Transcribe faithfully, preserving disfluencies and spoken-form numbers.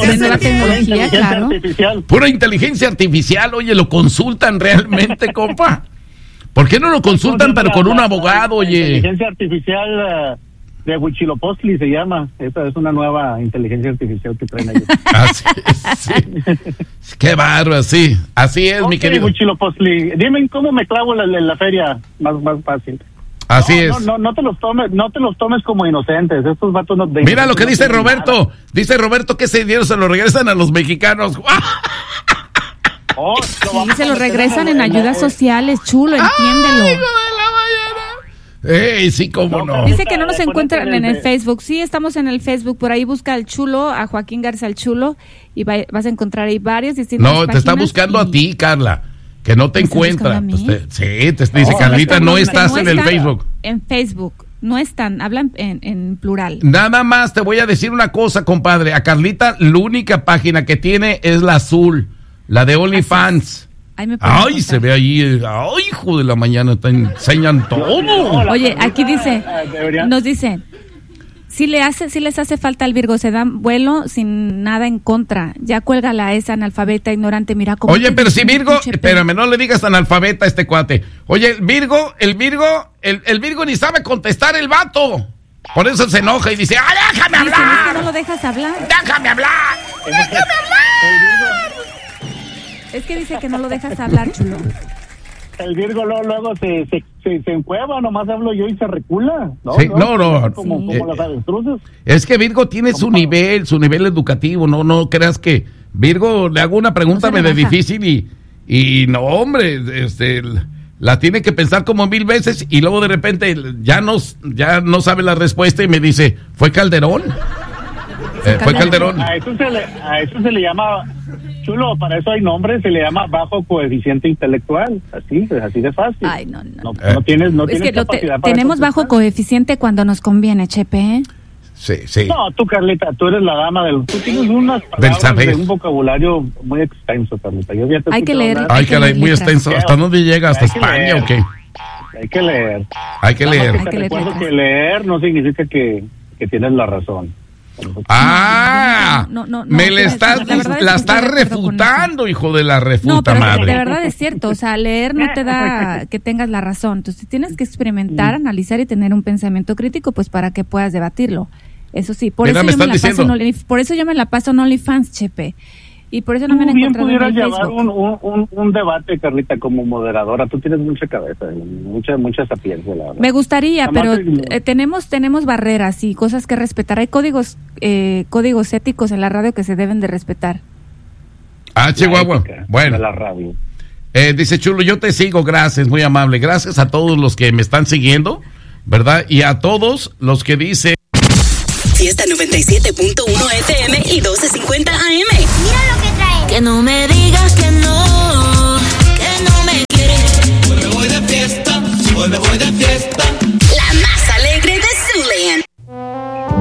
de nueva tecnología, claro. Artificial. Pura inteligencia artificial, oye, lo consultan realmente, compa. ¿Por qué no lo consultan, pero con un abogado, oye? Inteligencia artificial uh, de Huitzilopochtli se llama. Esa es una nueva inteligencia artificial que traen ahí. Así es, sí. Qué bárbaro, sí. Así es, okay, mi querido. Huitzilopochtli. Dime cómo me clavo en la, en la feria más, más fácil. Así no, es. No, no, no te los tomes, no te los tomes como inocentes. Estos vatos no. Mira lo que no dice Roberto. Nada. Dice Roberto que ese dinero se lo regresan a los mexicanos. Oh, sí, se lo regresan en ayudas sociales, chulo, entiéndelo. ¡Ay, hijo de la mañana! ¡Ey, sí, cómo no! Dice que no nos encuentran en el Facebook. Sí, estamos en el Facebook. Por ahí busca al Chulo, a Joaquín Garza el Chulo, y va, vas a encontrar ahí varias distintas No, te está buscando y... a ti, Carla, que no te encuentra. Pues te, sí, te dice, oh, Carlita, no estás no en el Facebook. En Facebook. No están, hablan en, en plural. Nada más te voy a decir una cosa, compadre. A Carlita, la única página que tiene es la azul. La de OnlyFans. Ay, Ay se ve ahí. Ay, hijo de la mañana, te enseñan todo. Oye, aquí dice, nos dice, si le hace, si les hace falta al Virgo, se dan vuelo sin nada en contra. Ya cuélgala a esa analfabeta ignorante, mira cómo. Oye, pero si Virgo, espérame, no le digas analfabeta a este cuate. Oye, el Virgo, el Virgo, el, el Virgo ni sabe contestar el vato. Por eso se enoja y dice, ¡ah, déjame hablar! Dice, es que no lo dejas hablar. ¡Déjame hablar! ¡Déjame hablar! Es que dice que no lo dejas hablar, chulo. El Virgo luego, luego se, se, se, se encueva, nomás hablo yo y se recula. No, sí, no, no. no como, sí. como las avestruces. Es que Virgo tiene su nivel, su nivel educativo. No, no creas que Virgo le hago una pregunta no medio difícil y, y no, hombre, este, la tiene que pensar como mil veces y luego de repente ya no, ya no sabe la respuesta y me dice, ¿fue Calderón? Eh, fue Calderón. A eso, se le, a eso se le llama, chulo, para eso hay nombre, se le llama bajo coeficiente intelectual, así, pues así de fácil. Ay, no, no. No, eh. no tienes, no es tienes que capacidad te, para tenemos bajo coeficiente cuando nos conviene, Chepe, ¿eh? Sí, sí. No, tú, Carlita, tú eres la dama del... Tú tienes unas palabras de un vocabulario muy extenso, Carlita. Yo ya te hay que leer. Hay que leer, muy extenso. ¿Hasta dónde llega? ¿Hasta España o qué? Hay que leer. Hay que leer. Hay que recuerdo leer. que leer no significa que, que tienes la razón. Ah, no, no, no, me no, le estás, la, la, la estás refutando, hijo de la refuta no, pero madre. De verdad es cierto, o sea, leer no te da que tengas la razón. Entonces tienes que experimentar, analizar y tener un pensamiento crítico, pues para que puedas debatirlo. Eso sí, por Mira, eso me yo me la diciendo. paso en Only, por eso yo me la paso en OnlyFans, Chepe. Y por eso no me han encontrado en el Facebook. Tú Facebook. bien pudieras llevar un, un, un debate, Carlita, como moderadora. Tú tienes mucha cabeza, mucha mucha sapiencia, la verdad. Me gustaría, Además, pero te... eh, tenemos tenemos barreras y cosas que respetar. Hay códigos eh, códigos éticos en la radio que se deben de respetar. Ah, Chihuahua. Bueno. La radio. Eh, dice Chulo, yo te sigo, gracias, muy amable. Gracias a todos los que me están siguiendo, ¿verdad? Y a todos los que dicen... Fiesta noventa y siete punto uno F M y doce cincuenta A M. Mira lo que trae. Que no me digas que no.